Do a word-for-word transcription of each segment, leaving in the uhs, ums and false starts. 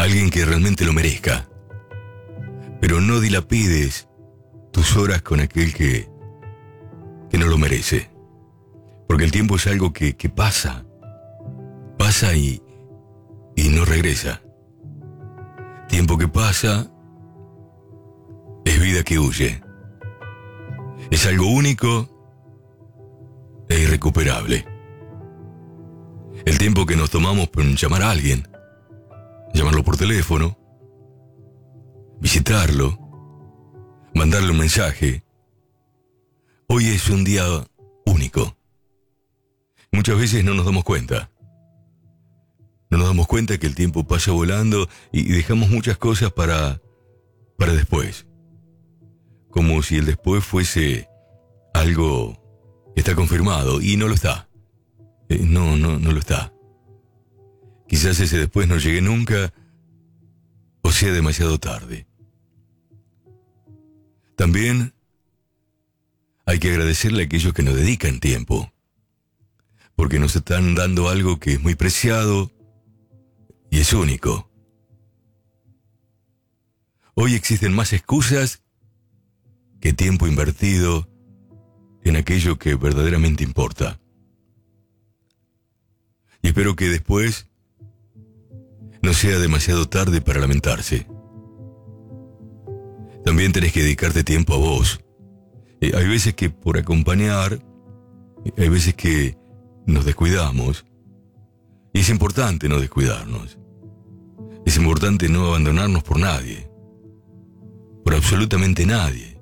alguien que realmente lo merezca. Pero no dilapides tus horas con aquel que, que no lo merece. Porque el tiempo es algo que, que pasa, pasa y, y no regresa. Tiempo que pasa es vida que huye. Es algo único e irrecuperable. El tiempo que nos tomamos por llamar a alguien, llamarlo por teléfono, visitarlo, mandarle un mensaje. Hoy es un día único. Muchas veces no nos damos cuenta. No nos damos cuenta que el tiempo pasa volando y dejamos muchas cosas para, para después. Como si el después fuese algo que está confirmado y no lo está. Eh, no, no, no lo está. Quizás ese después no llegue nunca o sea demasiado tarde. También hay que agradecerle a aquellos que nos dedican tiempo, porque nos están dando algo que es muy preciado y es único. Hoy existen más excusas que tiempo invertido en aquello que verdaderamente importa. Y espero que después no sea demasiado tarde para lamentarse. También tenés que dedicarte tiempo a vos. Eh, hay veces que por acompañar, hay veces que nos descuidamos. Y es importante no descuidarnos. Es importante no abandonarnos por nadie. Por absolutamente nadie.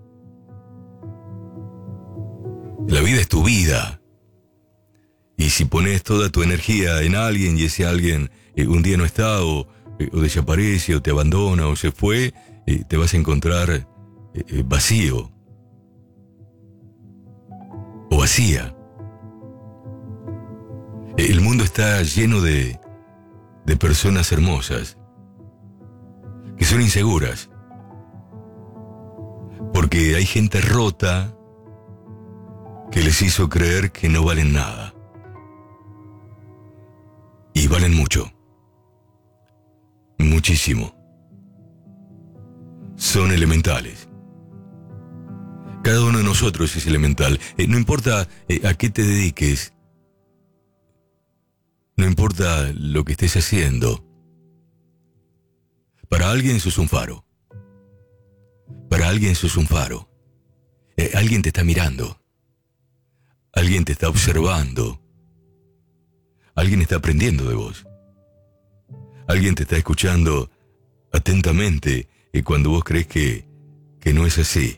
La vida es tu vida. Y si pones toda tu energía en alguien y ese alguien eh, un día no está o, eh, o desaparece o te abandona o se fue, eh, te vas a encontrar eh, eh, vacío o vacía. El mundo está lleno de, de personas hermosas que son inseguras porque hay gente rota que les hizo creer que no valen nada. Y valen mucho. Muchísimo. Son elementales. Cada uno de nosotros es elemental. Eh, no importa eh, a qué te dediques. No importa lo que estés haciendo. Para alguien sos un faro. Para alguien sos un faro. Eh, alguien te está mirando. Alguien te está observando. Alguien está aprendiendo de vos. Alguien te está escuchando atentamente y cuando vos crees que, que no es así.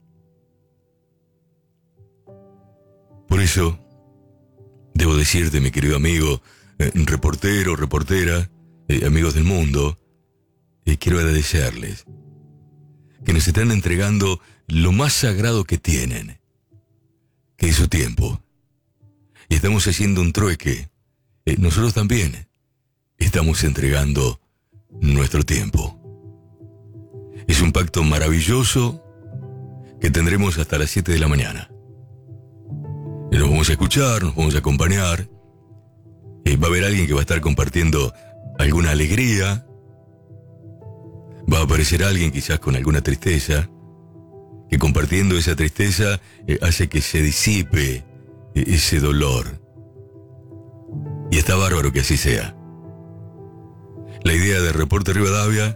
Por eso, debo decirte, mi querido amigo, eh, reportero, reportera, eh, amigos del mundo, eh, quiero agradecerles que nos están entregando lo más sagrado que tienen, que es su tiempo. Y estamos haciendo un trueque. Eh, nosotros también estamos entregando nuestro tiempo. Es un pacto maravilloso que tendremos hasta las siete de la mañana. Eh, nos vamos a escuchar, nos vamos a acompañar. Eh, va a haber alguien que va a estar compartiendo alguna alegría. Va a aparecer alguien quizás con alguna tristeza, que compartiendo esa tristeza eh, hace que se disipe eh, ese dolor. Y está bárbaro que así sea. La idea de Reporte Rivadavia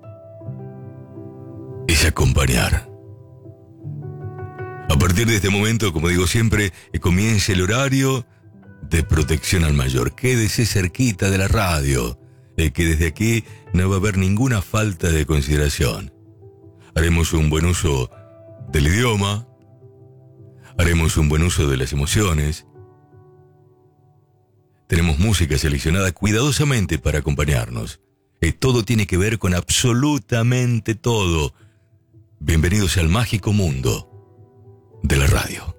es acompañar. A partir de este momento, como digo siempre, eh, comienza el horario de protección al mayor. Quédese cerquita de la radio, eh, que desde aquí no va a haber ninguna falta de consideración. Haremos un buen uso del idioma, haremos un buen uso de las emociones. Tenemos música seleccionada cuidadosamente para acompañarnos. Eh, todo tiene que ver con absolutamente todo. Bienvenidos al mágico mundo de la radio.